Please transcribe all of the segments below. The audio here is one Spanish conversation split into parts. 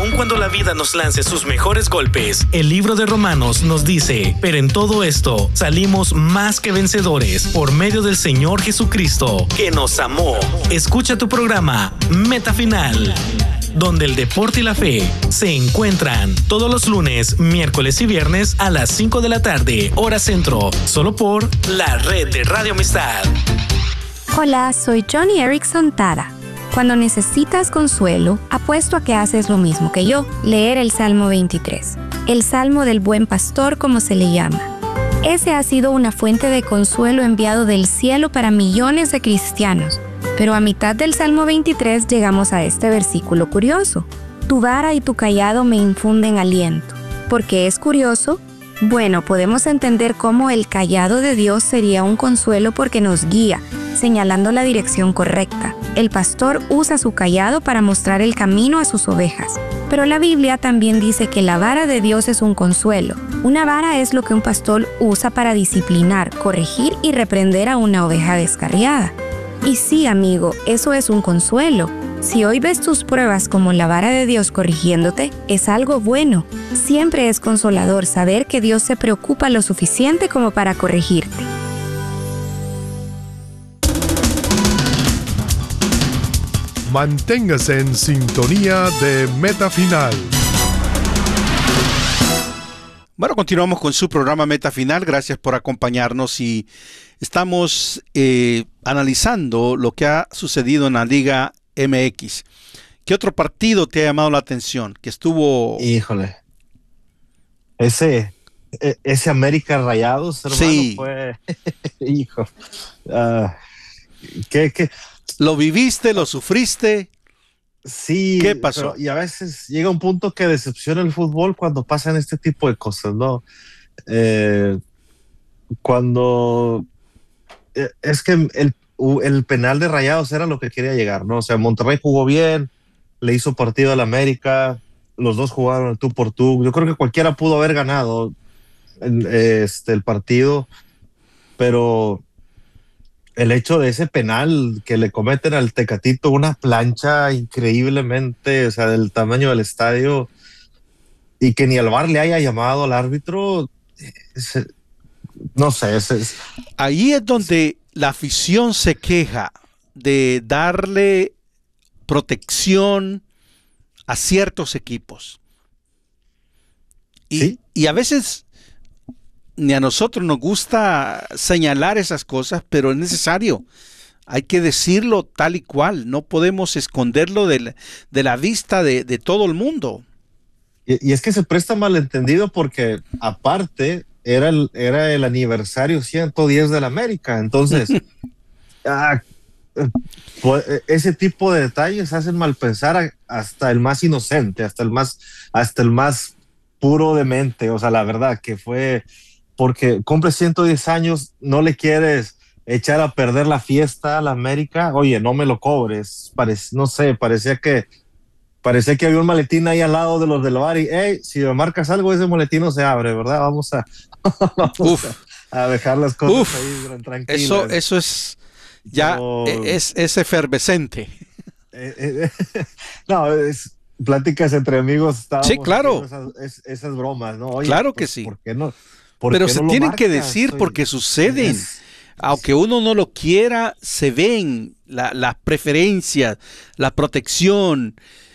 Aun cuando la vida nos lance sus mejores golpes, el libro de Romanos nos dice: pero en todo esto salimos más que vencedores por medio del Señor Jesucristo, que nos amó. Escucha tu programa Meta Final, donde el deporte y la fe se encuentran todos los lunes, miércoles y viernes a las 5 de la tarde, hora centro, solo por la red de Radio Amistad. Hola, soy Johnny Erickson Tara. Cuando necesitas consuelo, apuesto a que haces lo mismo que yo, leer el Salmo 23, el Salmo del Buen Pastor, como se le llama. Ese ha sido una fuente de consuelo enviado del cielo para millones de cristianos. Pero a mitad del Salmo 23 llegamos a este versículo curioso: tu vara y tu cayado me infunden aliento. ¿Por qué es curioso? Bueno, podemos entender cómo el cayado de Dios sería un consuelo porque nos guía, señalando la dirección correcta. El pastor usa su cayado para mostrar el camino a sus ovejas. Pero la Biblia también dice que la vara de Dios es un consuelo. Una vara es lo que un pastor usa para disciplinar, corregir y reprender a una oveja descarriada. Y sí, amigo, eso es un consuelo. Si hoy ves tus pruebas como la vara de Dios corrigiéndote, es algo bueno. Siempre es consolador saber que Dios se preocupa lo suficiente como para corregirte. Manténgase en sintonía de Meta Final. Bueno, continuamos con su programa Meta Final. Gracias por acompañarnos y estamos analizando lo que ha sucedido en la Liga MX. ¿Qué otro partido te ha llamado la atención? Que estuvo... Híjole. Ese América Rayados, hermano, sí. Fue... Hijo. ¿Qué? ¿Lo viviste? ¿Lo sufriste? Sí. ¿Qué pasó? Y a veces llega un punto que decepciona el fútbol cuando pasan este tipo de cosas, ¿no? Cuando... es que el penal de Rayados era lo que quería llegar, ¿no? O sea, Monterrey jugó bien, le hizo partido al América, los dos jugaron el tú por tú. Yo creo que cualquiera pudo haber ganado el partido, pero el hecho de ese penal que le cometen al Tecatito, una plancha increíblemente, o sea, del tamaño del estadio, y que ni al VAR le haya llamado al árbitro, no sé. Ahí es donde la afición se queja de darle protección a ciertos equipos. ¿Sí? Y a veces ni a nosotros nos gusta señalar esas cosas, pero es necesario. Hay que decirlo tal y cual. No podemos esconderlo de la vista de todo el mundo. Y es que se presta malentendido porque aparte era el aniversario 110 del América. Entonces, ese tipo de detalles hacen mal pensar hasta el más inocente, hasta el más puro de mente. O sea, la verdad que fue porque cumple 110 años, no le quieres echar a perder la fiesta a la América. Oye, no me lo cobres. No sé, parecía que había un maletín ahí al lado de los del bar y, hey, si me marcas algo, ese maletín no se abre, ¿verdad? Vamos a dejar las cosas ahí tranquilas. Eso es ya, es efervescente. No, es pláticas entre amigos. Sí, claro. Esas bromas, ¿no? Oye, claro que pues, sí. ¿por qué no? Pero se tienen que decir porque suceden. Aunque uno no lo quiera, se ven las preferencias, la protección.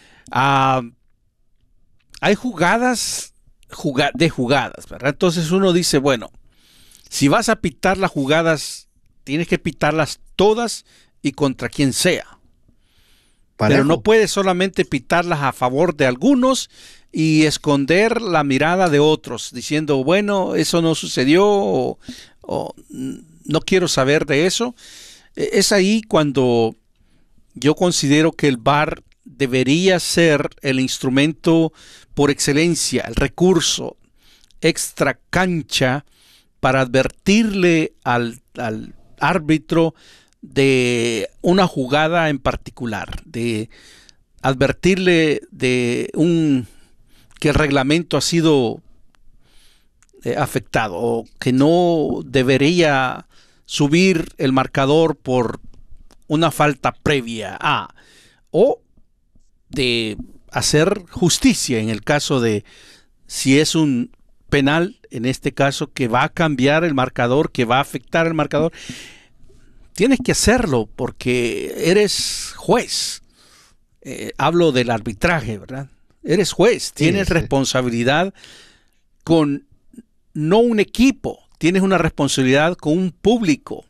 Hay jugadas, ¿verdad? Entonces uno dice, bueno, si vas a pitar las jugadas, tienes que pitarlas todas y contra quien sea. Parejo. Pero no puedes solamente pitarlas a favor de algunos y esconder la mirada de otros, diciendo, bueno, eso no sucedió o no quiero saber de eso. Es ahí cuando yo considero que el VAR debería ser el instrumento por excelencia, el recurso extra cancha para advertirle al árbitro de una jugada en particular, de advertirle de que el reglamento ha sido afectado o que no debería subir el marcador por una falta previa o de hacer justicia en el caso de si es un penal, en este caso, que va a cambiar el marcador, que va a afectar el marcador. Tienes que hacerlo porque eres juez. Hablo del arbitraje, ¿verdad? Eres juez, tienes responsabilidad con no un equipo, tienes una responsabilidad con un público,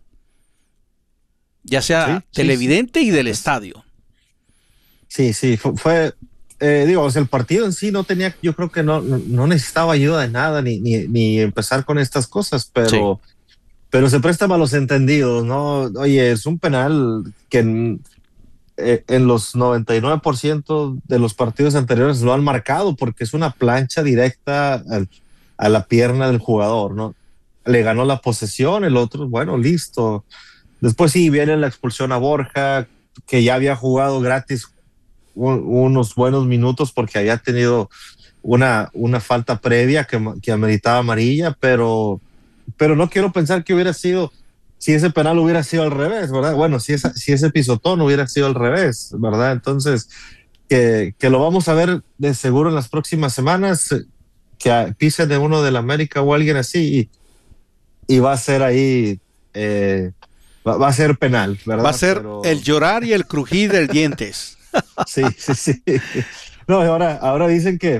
ya sea televidente y del estadio. Sí, fue o sea, el partido en sí no tenía, yo creo que no necesitaba ayuda de nada, ni empezar con estas cosas, pero se presta malos entendidos, ¿no? Oye, es un penal que en los 99% de los partidos anteriores lo han marcado porque es una plancha directa a la pierna del jugador, ¿no? Le ganó la posesión, el otro, bueno, listo. Después sí viene la expulsión a Borja, que ya había jugado gratis unos buenos minutos porque había tenido una falta previa que ameritaba amarilla, pero no quiero pensar que hubiera sido, si ese penal hubiera sido al revés, ¿verdad? Bueno, si ese pisotón hubiera sido al revés, ¿verdad? Entonces, que lo vamos a ver de seguro en las próximas semanas, que pisen de uno del América o alguien así y va a ser ahí, va a ser penal, ¿verdad? Va a ser el llorar y el crujir de dientes. Sí. No, ahora dicen que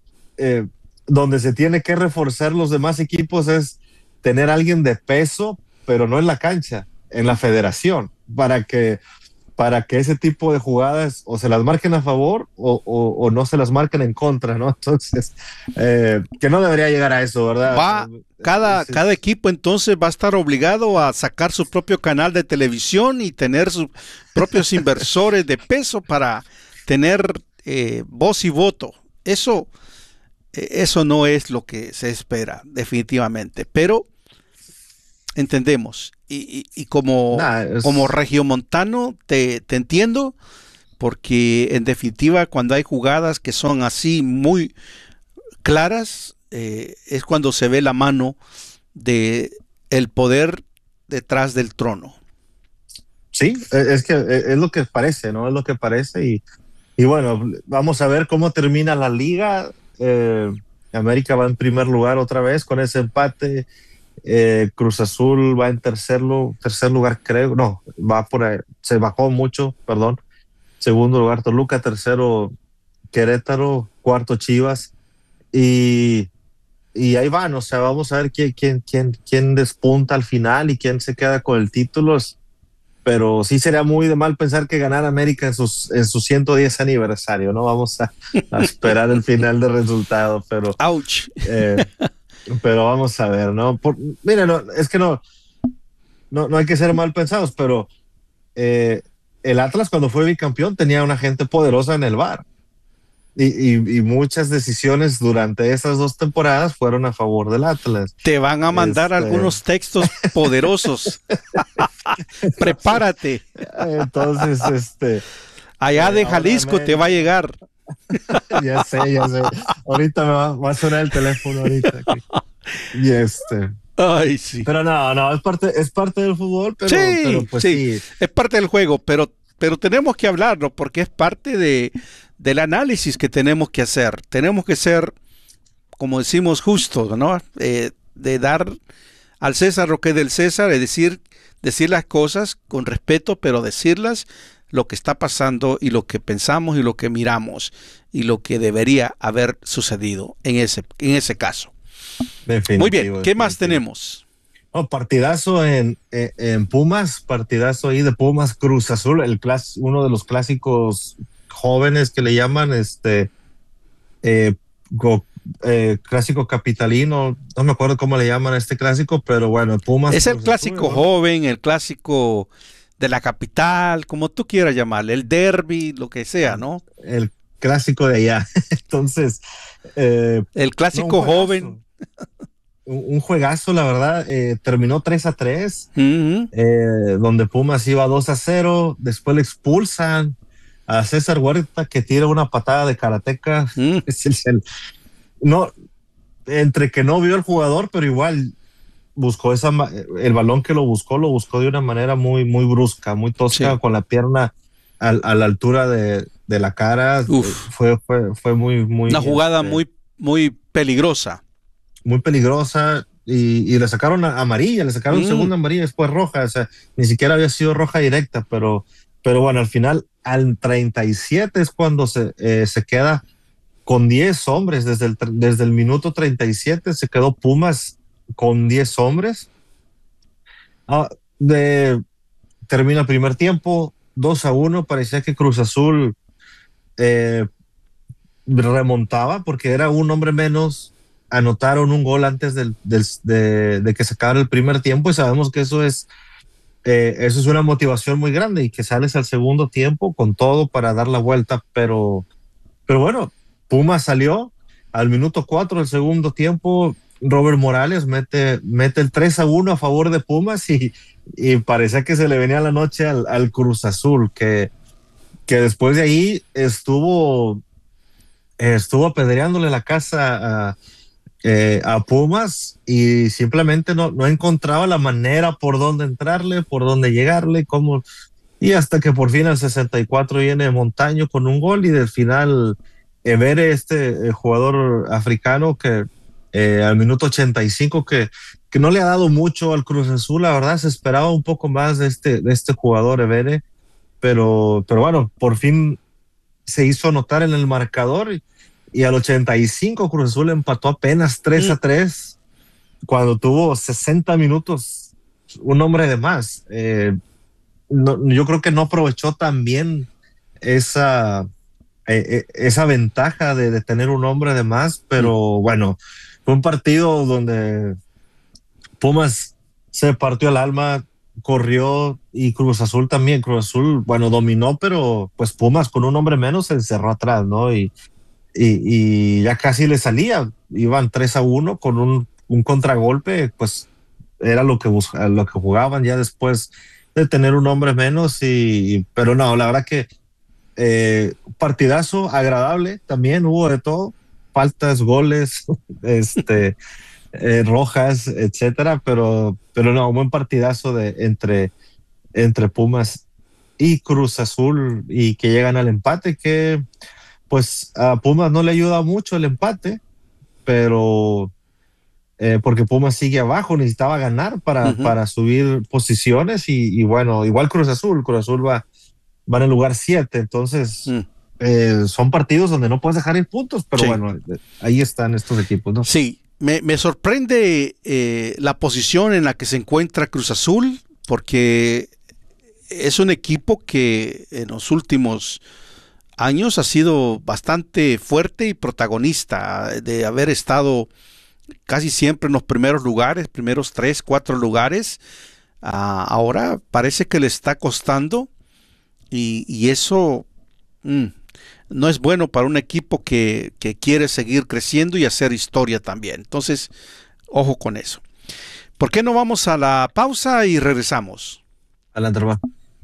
donde se tiene que reforzar los demás equipos es tener a alguien de peso, pero no en la cancha, en la federación, para que ese tipo de jugadas o se las marquen a favor o no se las marquen en contra, ¿no? Entonces, que no debería llegar a eso, ¿verdad? Cada equipo entonces va a estar obligado a sacar su propio canal de televisión y tener sus propios inversores de peso para tener voz y voto. Eso no es lo que se espera, definitivamente. Pero entendemos. Y como regiomontano te entiendo, porque en definitiva cuando hay jugadas que son así muy claras, es cuando se ve la mano de el poder detrás del trono. Sí, es que es lo que parece, ¿no? Es lo que parece y bueno, vamos a ver cómo termina la liga. América va en primer lugar otra vez con ese empate. Cruz Azul va en tercer lugar, creo. No, va por ahí, se bajó mucho, perdón. Segundo lugar Toluca, tercero Querétaro, cuarto Chivas y ahí van, o sea, vamos a ver quién despunta al final y quién se queda con el título. Pero sí sería muy de mal pensar que ganara América en su 110 aniversario, ¿no? Vamos a esperar el final de resultado, pero ¡ouch! Pero vamos a ver, ¿no? Miren, es que no hay que ser mal pensados, pero el Atlas cuando fue bicampeón tenía una gente poderosa en el VAR y muchas decisiones durante esas 2 temporadas fueron a favor del Atlas. Te van a mandar algunos textos poderosos. Prepárate. Entonces, allá de Jalisco te va a llegar. Ya sé. Ahorita me va a sonar el teléfono ahorita. Y Ay, sí. Pero no, es parte del fútbol, pero pues sí. Es parte del juego, pero tenemos que hablarlo porque es parte del análisis que tenemos que hacer. Tenemos que ser, como decimos, justos, ¿no? De dar al César lo que es del César, es decir las cosas con respeto, pero decirlas lo que está pasando y lo que pensamos y lo que miramos y lo que debería haber sucedido en ese caso. Muy bien, ¿qué más tenemos? Partidazo en Pumas, partidazo ahí de Pumas Cruz Azul, uno de los clásicos jóvenes que le llaman clásico capitalino, no me acuerdo cómo le llaman a este clásico, pero bueno, Pumas. Es el clásico joven, el clásico de la capital, como tú quieras llamarle, el derbi, lo que sea, ¿no? El clásico de allá. Entonces, el clásico joven. Un juegazo, la verdad. Terminó 3-3, donde Pumas iba 2-0. Después le expulsan a César Huerta, que tira una patada de karateca. No, entre que no vio el jugador, pero igual buscó el balón que lo buscó de una manera muy, muy brusca, muy tosca, con la pierna a la altura de la cara. Fue muy, muy... Una jugada muy, muy peligrosa. Muy peligrosa. Y le sacaron amarilla, le sacaron segunda amarilla, después roja. O sea, ni siquiera había sido roja directa, pero bueno, al final, al 37 es cuando se queda con 10 hombres. Desde el minuto 37 se quedó Pumas con 10 hombres. Termina el primer tiempo, 2-1. Parecía que Cruz Azul remontaba porque era un hombre menos. Anotaron un gol antes de que se acabara el primer tiempo, y sabemos que eso es una motivación muy grande, y que sales al segundo tiempo con todo para dar la vuelta. Pero bueno, Pumas salió al minuto 4 del segundo tiempo. Robert Morales mete el 3-1 a favor de Pumas, y parecía que se le venía la noche al Cruz Azul, que después de ahí estuvo apedreándole la casa a Pumas, y simplemente no encontraba la manera por dónde entrarle, por dónde llegarle, y hasta que por fin al 64 viene Montaño con un gol, y del final Evere, jugador africano, que al minuto 85, que no le ha dado mucho al Cruz Azul, la verdad. Se esperaba un poco más de este jugador Evere, pero bueno, por fin se hizo notar en el marcador, y al 85 Cruz Azul empató apenas 3-3 cuando tuvo 60 minutos un hombre de más. Yo creo que no aprovechó tan bien esa ventaja de tener un hombre de más, pero bueno, fue un partido donde Pumas se partió el alma, corrió, y Cruz Azul también. Cruz Azul, bueno, dominó, pero pues Pumas con un hombre menos se encerró atrás, ¿no? Y ya casi le salía. Iban 3-1 con un contragolpe, pues era lo que jugaban ya después de tener un hombre menos. Pero no, la verdad que partidazo agradable. También hubo de todo, faltas, goles, rojas, etcétera, pero no, buen partidazo entre Pumas y Cruz Azul, y que llegan al empate, que pues a Pumas no le ayuda mucho el empate, pero porque Pumas sigue abajo, necesitaba ganar para subir posiciones, y bueno, igual Cruz Azul va en el lugar 7, entonces son partidos donde no puedes dejar ir puntos, pero bueno, ahí están estos equipos, ¿no? Sí, me sorprende la posición en la que se encuentra Cruz Azul, porque es un equipo que en los últimos años ha sido bastante fuerte y protagonista, de haber estado casi siempre en los primeros lugares, primeros 3, 4 lugares. Ahora parece que le está costando, y eso no es bueno para un equipo que quiere seguir creciendo y hacer historia también. Entonces, ojo con eso. ¿Por qué no vamos a la pausa y regresamos? Adelante, hermano.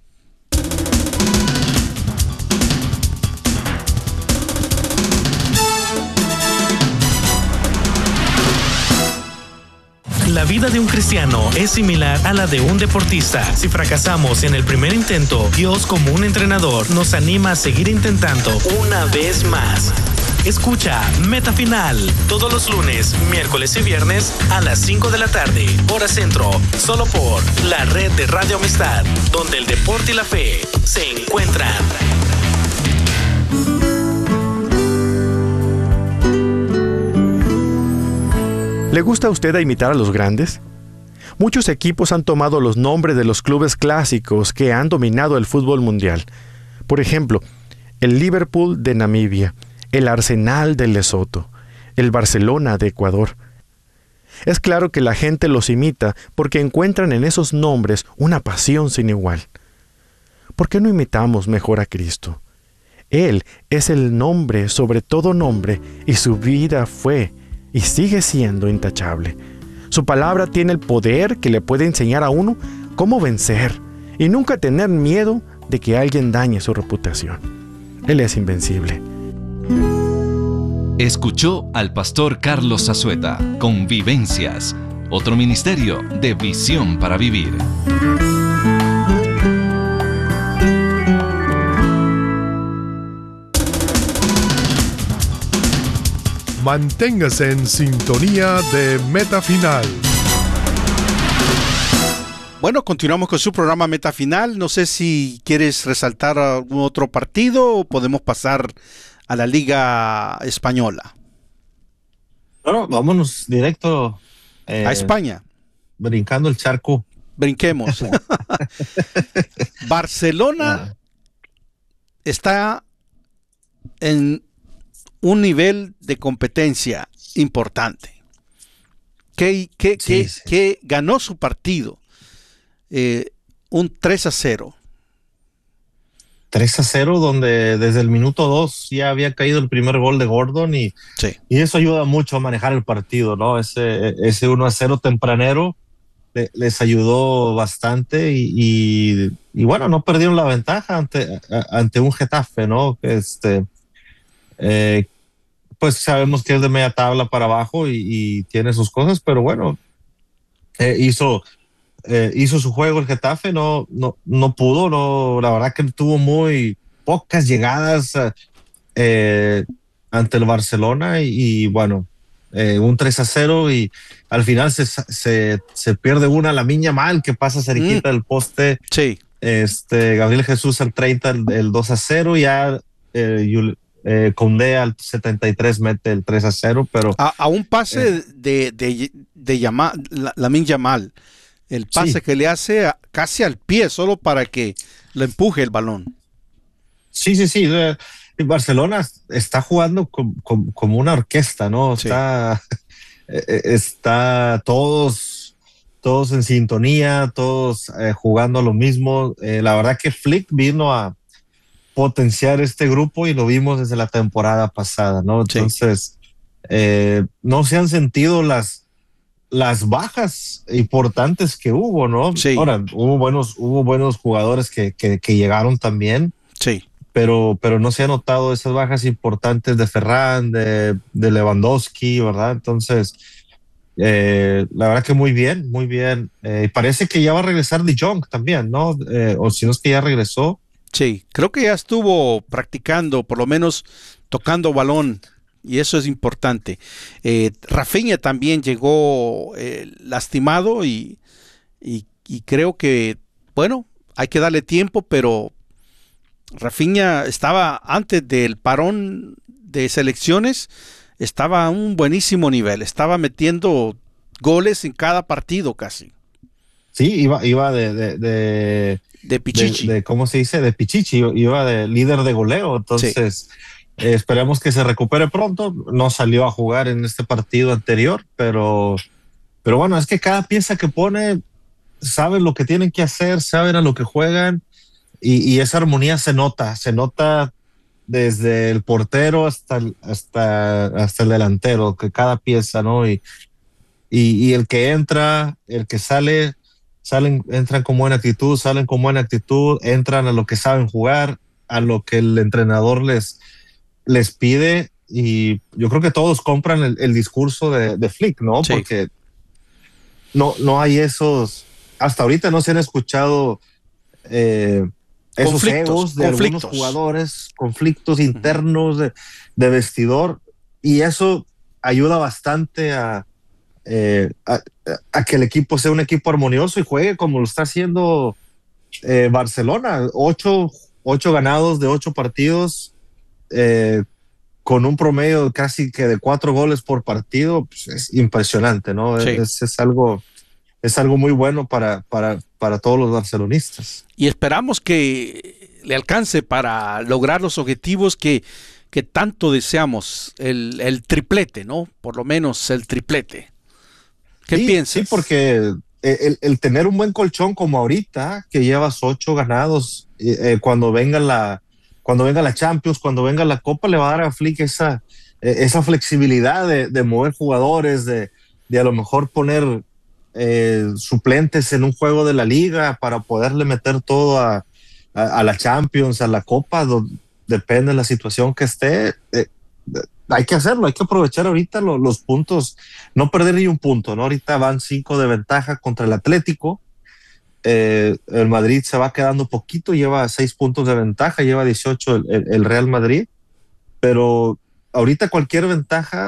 La vida de un cristiano es similar a la de un deportista. Si fracasamos en el primer intento, Dios, como un entrenador, nos anima a seguir intentando una vez más. Escucha Meta Final todos los lunes, miércoles y viernes a las 5 de la tarde, hora centro, solo por la red de Radio Amistad, donde el deporte y la fe se encuentran. ¿Le gusta a usted imitar a los grandes? Muchos equipos han tomado los nombres de los clubes clásicos que han dominado el fútbol mundial. Por ejemplo, el Liverpool de Namibia, el Arsenal de Lesoto, el Barcelona de Ecuador. Es claro que la gente los imita porque encuentran en esos nombres una pasión sin igual. ¿Por qué no imitamos mejor a Cristo? Él es el nombre sobre todo nombre, y su vida fue y sigue siendo intachable. Su palabra tiene el poder que le puede enseñar a uno cómo vencer y nunca tener miedo de que alguien dañe su reputación. Él es invencible. Escuchó al pastor Carlos Zazueta con Vivencias, otro ministerio de visión para vivir. Manténgase en sintonía de Meta Final. Bueno, continuamos con su programa Meta Final. No sé si quieres resaltar algún otro partido o podemos pasar a la Liga Española. Bueno, vámonos directo A España. brincando el charco. Brinquemos. Barcelona está en un nivel de competencia importante. Que ganó su partido. Un 3-0. 3-0, donde desde el minuto 2 ya había caído el primer gol de Gordon y eso ayuda mucho a manejar el partido, ¿no? Ese 1-0 tempranero les ayudó bastante y bueno, no perdieron la ventaja ante un Getafe, ¿no? Pues sabemos que es de media tabla para abajo y tiene sus cosas, pero bueno, hizo su juego el Getafe, no pudo, la verdad que tuvo muy pocas llegadas ante el Barcelona y bueno, un 3-0 y al final se pierde una Lamine Yamal que pasa cerquita del poste. Sí. Gabriel Jesús al 30, el 2-0, ya Koundé al 73 mete el 3-0, pero a un pase de Lamine Yamal. El pase que le hace casi al pie, solo para que lo empuje el balón. Sí. Barcelona está jugando como una orquesta, ¿no? Sí. Está todos en sintonía, todos jugando lo mismo. La verdad que Flick vino a potenciar este grupo y lo vimos desde la temporada pasada, ¿no? Entonces, no se han sentido las bajas importantes que hubo, ¿no? Sí. Ahora, hubo buenos jugadores que llegaron también. Sí. Pero no se ha notado esas bajas importantes de Ferran, de Lewandowski, ¿verdad? Entonces, la verdad que muy bien. Parece que ya va a regresar De Jong también, ¿no? O si no es que ya regresó. Sí, creo que ya estuvo practicando, por lo menos tocando balón. Y eso es importante. Rafinha también llegó lastimado y creo que, bueno, hay que darle tiempo, pero Rafinha estaba antes del parón de selecciones, estaba a un buenísimo nivel, estaba metiendo goles en cada partido casi. Sí, iba de Pichichi. ¿cómo se dice? De Pichichi, iba de líder de goleo, entonces... Sí. Esperemos que se recupere pronto. No salió a jugar en este partido anterior, pero bueno, es que cada pieza que pone saben lo que tienen que hacer, saben a lo que juegan y esa armonía se nota desde el portero hasta el delantero, que cada pieza, ¿no? Y el que entra, el que entran con buena actitud, salen con buena actitud, entran a lo que saben jugar, a lo que el entrenador les pide, y yo creo que todos compran el discurso de Flick, ¿no? Sí. Porque no hay esos, hasta ahorita no se han escuchado esos egos de algunos jugadores, conflictos internos de vestidor, y eso ayuda bastante a que el equipo sea un equipo armonioso y juegue como lo está haciendo Barcelona, 8 ganados de 8 partidos, con un promedio casi que de 4 goles por partido. Pues es impresionante, ¿no? Sí. Es algo muy bueno para todos los barcelonistas. Y esperamos que le alcance para lograr los objetivos que tanto deseamos, el triplete, ¿no? Por lo menos el triplete. ¿Qué piensas? Sí, porque el tener un buen colchón como ahorita, que llevas 8 ganados, cuando venga la Champions, cuando venga la Copa, le va a dar a Flick esa flexibilidad de mover jugadores, de a lo mejor poner suplentes en un juego de la liga para poderle meter todo a la Champions, a la Copa, depende de la situación que esté. Hay que hacerlo, hay que aprovechar ahorita los puntos, no perder ni un punto, ¿no? Ahorita van 5 de ventaja contra el Atlético. El Madrid se va quedando poquito, lleva 6 puntos de ventaja, lleva 18 el Real Madrid, pero ahorita cualquier ventaja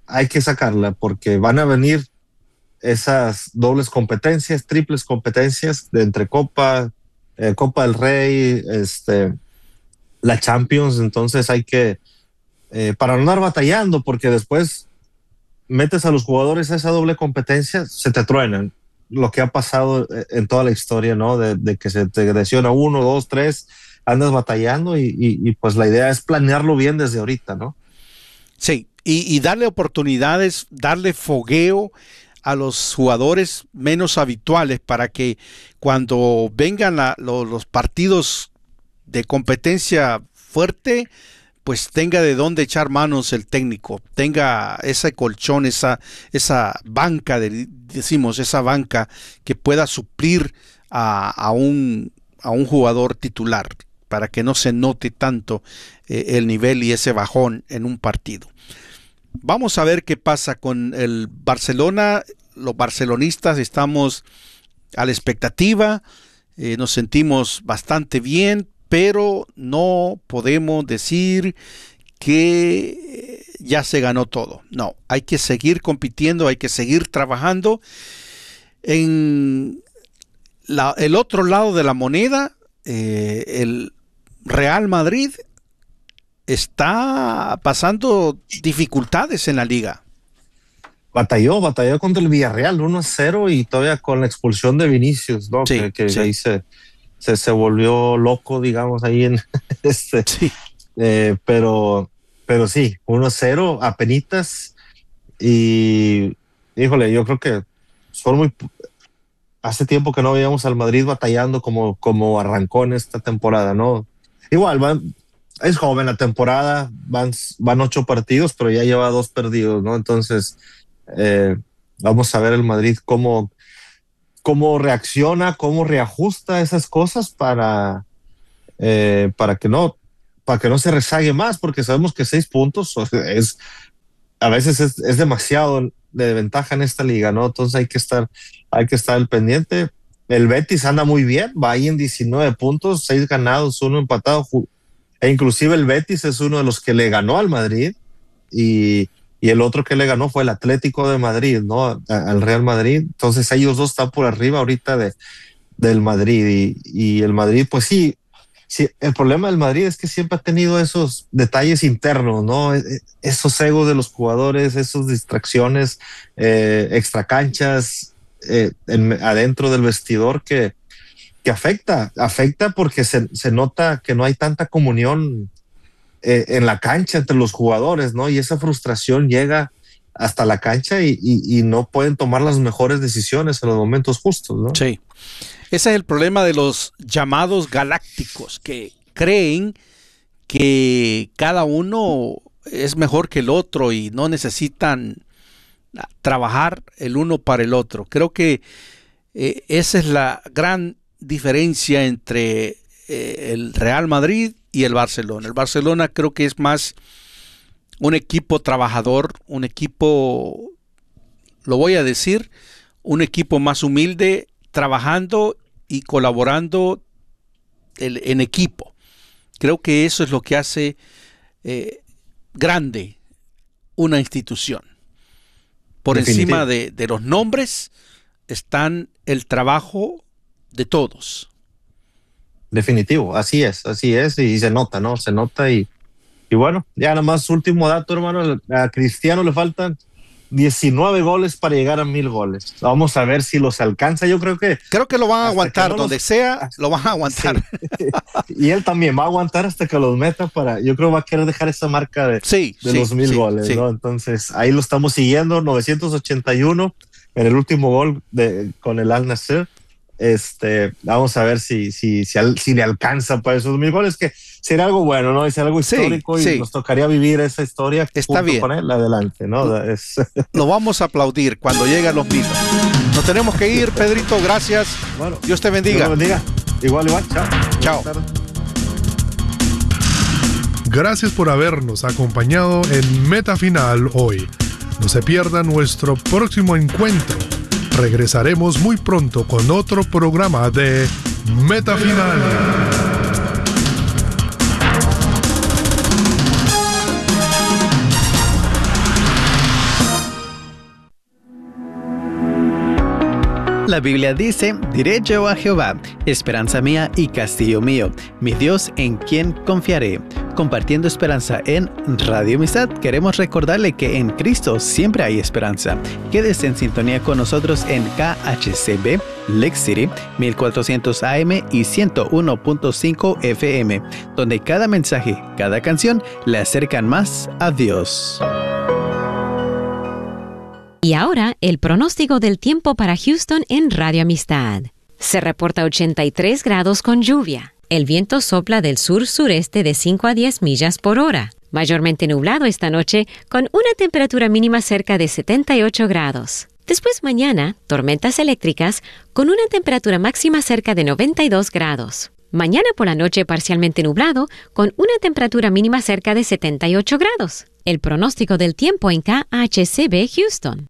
hay que sacarla porque van a venir esas dobles competencias, triples competencias de entre Copa del Rey, la Champions. Entonces hay que, para no andar batallando, porque después metes a los jugadores a esa doble competencia, se te truenan. Lo que ha pasado en toda la historia, ¿no? De que se te lesiona 1, 2, 3, andas batallando y pues la idea es planearlo bien desde ahorita, ¿no? Sí, y darle oportunidades, darle fogueo a los jugadores menos habituales para que cuando vengan los partidos de competencia fuerte, pues tenga de dónde echar manos el técnico, tenga ese colchón, esa banca, esa banca que pueda suplir a un jugador titular para que no se note tanto el nivel y ese bajón en un partido. Vamos a ver qué pasa con el Barcelona. Los barcelonistas estamos a la expectativa, nos sentimos bastante bien, pero no podemos decir que ya se ganó todo. No, hay que seguir compitiendo, hay que seguir trabajando. En el otro lado de la moneda, el Real Madrid está pasando dificultades en la liga. Batalló contra el Villarreal 1-0 y todavía con la expulsión de Vinicius, ¿no? Sí, que sí. ahí se volvió loco, digamos, ahí en Sí. Pero sí, 1-0 apenitas y híjole, yo creo que hace tiempo que no veíamos al Madrid batallando como arrancó en esta temporada, ¿no? Igual es joven la temporada, van 8 partidos, pero ya lleva 2 perdidos, ¿no? Entonces vamos a ver el Madrid cómo reacciona, cómo reajusta esas cosas para que no se rezague más, porque sabemos que 6 puntos a veces es demasiado de ventaja en esta liga, ¿no? Entonces hay que estar al pendiente. El Betis anda muy bien, va ahí en 19 puntos, 6 ganados, 1 empatado, e inclusive el Betis es uno de los que le ganó al Madrid y el otro que le ganó fue el Atlético de Madrid, ¿no? Al Real Madrid. Entonces ellos dos están por arriba ahorita del Madrid y el Madrid, pues sí, el problema del Madrid es que siempre ha tenido esos detalles internos, ¿no? Esos egos de los jugadores, esas distracciones, extracanchas, adentro del vestidor que afecta porque se nota que no hay tanta comunión en la cancha entre los jugadores, ¿no? Y esa frustración llega hasta la cancha y no pueden tomar las mejores decisiones en los momentos justos, ¿no? Sí. Ese es el problema de los llamados galácticos, que creen que cada uno es mejor que el otro y no necesitan trabajar el uno para el otro. Creo que esa es la gran diferencia entre el Real Madrid y el Barcelona. El Barcelona creo que es más un equipo trabajador, un equipo, lo voy a decir, un equipo más humilde, trabajando y colaborando en equipo. Creo que eso es lo que hace grande una institución. Por encima de los nombres están el trabajo de todos. Definitivo, así es, y se nota, ¿no? Se nota y bueno, ya nada más último dato, hermano, a Cristiano le faltan 19 goles para llegar a 1000 goles. Vamos a ver si los alcanza. Yo creo que lo van a aguantar, donde sea, lo van a aguantar. Sí. Y él también va a aguantar hasta que los meta yo creo que va a querer dejar esa marca de los 1000 goles, ¿no? Entonces ahí lo estamos siguiendo, 981 en el último gol con el Al Nassr. Vamos a ver si le alcanza para esos 1000 goles, que sería algo bueno, ¿no? Es algo histórico y nos tocaría vivir esa historia. Está bien. Con él adelante, ¿no? Lo vamos a aplaudir cuando lleguen los 1000. Nos tenemos que ir, Pedrito, gracias. Bueno, Dios te bendiga. Dios te bendiga. Igual, chao. Gracias por habernos acompañado en Meta Final hoy. No se pierda nuestro próximo encuentro. Regresaremos muy pronto con otro programa de Meta Final. La Biblia dice, diré yo a Jehová, esperanza mía y castillo mío, mi Dios en quien confiaré. Compartiendo esperanza en Radio Amistad, queremos recordarle que en Cristo siempre hay esperanza. Quédese en sintonía con nosotros en KHCB, Lake City, 1400 AM y 101.5 FM, donde cada mensaje, cada canción le acercan más a Dios. Y ahora, el pronóstico del tiempo para Houston en Radio Amistad. Se reporta 83 grados con lluvia. El viento sopla del sur-sureste de 5 a 10 millas por hora. Mayormente nublado esta noche, con una temperatura mínima cerca de 78 grados. Después mañana, tormentas eléctricas, con una temperatura máxima cerca de 92 grados. Mañana por la noche parcialmente nublado, con una temperatura mínima cerca de 78 grados. El pronóstico del tiempo en KHCB Houston.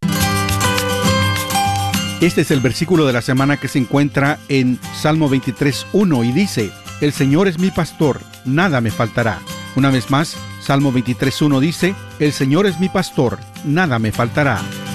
Este es el versículo de la semana que se encuentra en Salmo 23:1 y dice: El Señor es mi pastor, nada me faltará. Una vez más, Salmo 23:1 dice: El Señor es mi pastor, nada me faltará.